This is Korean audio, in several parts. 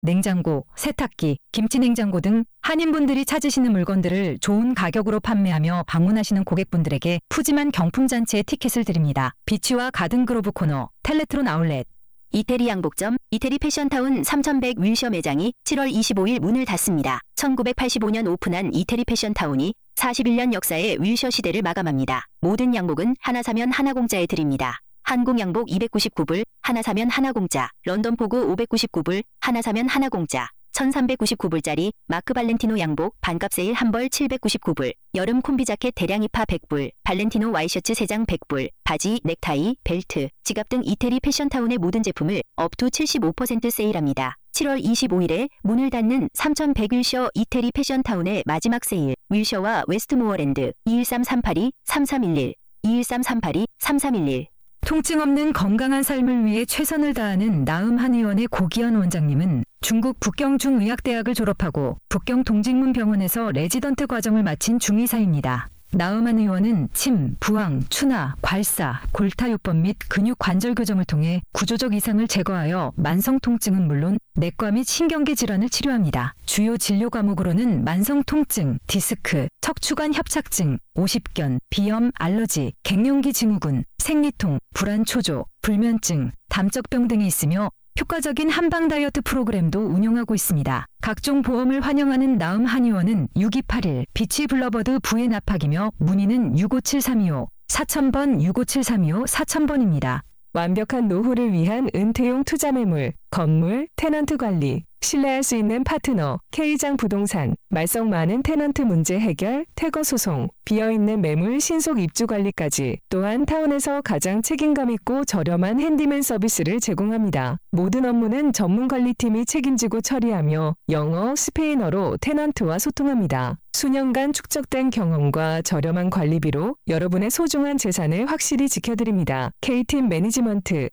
냉장고, 세탁기, 김치냉장고 등 한인분들이 찾으시는 물건들을 좋은 가격으로 판매하며 방문하시는 고객분들에게 푸짐한 경품잔치의 티켓을 드립니다. 비치와 가든그로브 코너, 텔레트론 아울렛. 이태리 양복점, 이태리 패션타운 3100 윌셔 매장이 7월 25일 문을 닫습니다. 1985년 오픈한 이태리 패션타운이 41년 역사의 윌셔 시대를 마감합니다. 모든 양복은 하나 사면 하나 공짜에 드립니다. 한국 양복 299불, 하나 사면 하나 공짜. 런던 포구 599불, 하나 사면 하나 공짜. 1399불짜리 마크 발렌티노 양복 반값 세일 한 벌 799불, 여름 콤비 자켓 대량 입하 100불, 발렌티노 와이셔츠 3장 100불, 바지, 넥타이, 벨트, 지갑 등 이태리 패션타운의 모든 제품을 업투 75% 세일합니다. 7월 25일에 문을 닫는 3100 윌셔 이태리 패션타운의 마지막 세일, 윌셔와 웨스트모어랜드 213-382-3311, 213-382-3311. 통증 없는 건강한 삶을 위해 최선을 다하는 나음 한의원의 고기현 원장님은 중국 북경중의학대학을 졸업하고 북경 동직문병원에서 레지던트 과정을 마친 중의사입니다. 나음 한의원은 침, 부항, 추나, 괄사, 골타요법 및 근육 관절 교정을 통해 구조적 이상을 제거하여 만성 통증은 물론 내과 및 신경계 질환을 치료합니다. 주요 진료 과목으로는 만성 통증, 디스크, 척추관 협착증, 오십견, 비염, 알러지, 갱년기 증후군, 생리통, 불안 초조, 불면증, 담적병 등이 있으며 효과적인 한방 다이어트 프로그램도 운영하고 있습니다. 각종 보험을 환영하는 나음 한의원은 6281 비치 블러버드 부의 납학이며 문의는 657-325, 4000번 657-325, 4000번입니다. 완벽한 노후를 위한 은퇴용 투자 매물, 건물, 테넌트 관리, 신뢰할 수 있는 파트너, K장 부동산, 말썽 많은 테넌트 문제 해결, 퇴거 소송, 비어있는 매물 신속 입주 관리까지, 또한 타운에서 가장 책임감 있고 저렴한 핸디맨 서비스를 제공합니다. 모든 업무는 전문 관리팀이 책임지고 처리하며 영어, 스페인어로 테넌트와 소통합니다. 수년간 축적된 경험과 저렴한 관리비로 여러분의 소중한 재산을 확실히 지켜드립니다. K팀 매니지먼트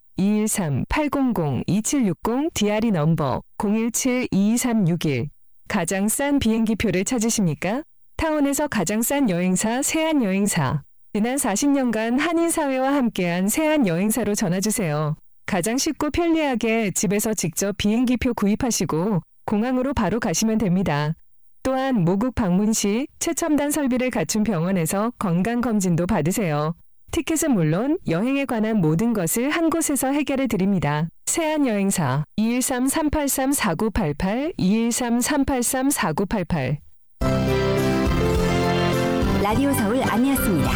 213-800-2760 DRE 넘버 017-22361. 가장 싼 비행기표를 찾으십니까? 타운에서 가장 싼 여행사 세안여행사. 지난 40년간 한인사회와 함께한 세안여행사로 전화주세요. 가장 쉽고 편리하게 집에서 직접 비행기표 구입하시고 공항으로 바로 가시면 됩니다. 또한 모국 방문 시 최첨단 설비를 갖춘 병원에서 건강검진도 받으세요. 티켓은 물론 여행에 관한 모든 것을 한 곳에서 해결해 드립니다. 세안여행사 213-383-4988, 213-383-4988. 라디오 서울 아니었습니다.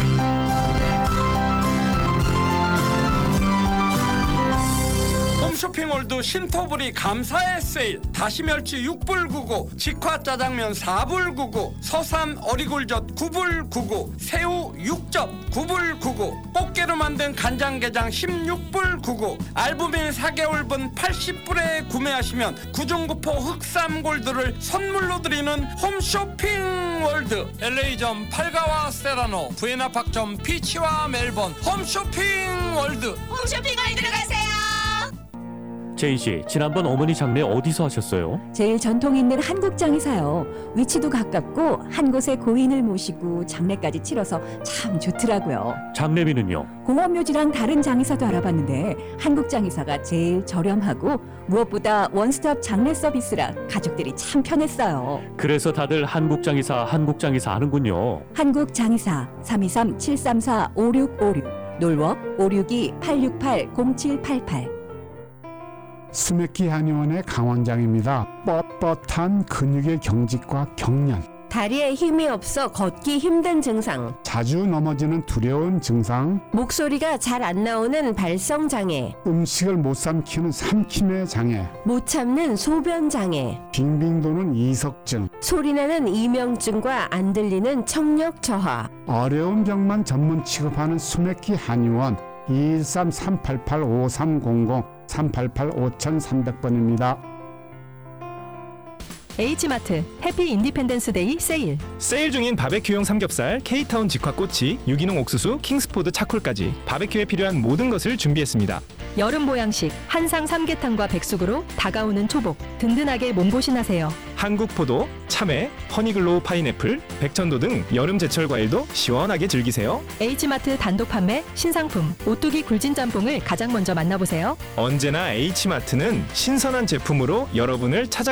홈쇼핑몰드 신토불이 감사의 세일. 다시멸치 6불 99, 직화 짜장면 4불 99, 서산 어리굴젓 9불 99, 새우 6접 9불 99, 꽃게로 만든 간장게장 16불 99, 알부민 4개월분 80불에 구매하시면 구중구포 흑삼골드를 선물로 드리는 홈쇼핑월드. LA점 팔가와 세라노, 부에나팍점 피치와 멜번. 홈쇼핑월드. 홈쇼핑월드로 가세요. 제인 씨, 지난번 어머니 장례 어디서 하셨어요? 제일 전통 있는 한국장에서요. 위치도 가깝고 한 곳에 고인을 모시고 장례까지 치러서 참 좋더라고요. 장례비는요? 공원묘지랑 다른 장의사도 알아봤는데 한국장의사가 제일 저렴하고 무엇보다 원스톱 장례 서비스라 가족들이 참 편했어요. 그래서 다들 한국장의사 하는군요. 한국장의사 323-734-5656, 놀워 562-868-0788. 스메키 한의원의 강원장입니다. 뻣뻣한 근육의 경직과 경련, 다리에 힘이 없어 걷기 힘든 증상, 자주 넘어지는 두려운 증상, 목소리가 잘 안 나오는 발성장애, 음식을 못 삼키는 삼킴의 장애, 못 참는 소변장애, 빙빙 도는 이석증, 소리나는 이명증과 안 들리는 청력 저하. 어려운 병만 전문 취급하는 스메키 한의원 213-388-5300, 388-5300번입니다. H마트 해피 인디펜던스 데이 세일. 세일 중인 바베큐용 삼겹살, K타운 직화꼬치, 유기농 옥수수, 킹스포드 차콜까지 바베큐에 필요한 모든 것을 준비했습니다. 여름 보양식 한상 삼계탕과 백숙으로 다가오는 초복 든든하게 몸보신하세요. 한국포도, 참외, 허니글로우 파인애플, 백천도 등 여름 제철 과일도 시원하게 즐기세요. H마트 단독 판매 신상품 오뚜기 굴진 짬뽕을 가장 먼저 만나보세요. 언제나 H마트는 신선한 제품으로 여러분을 찾아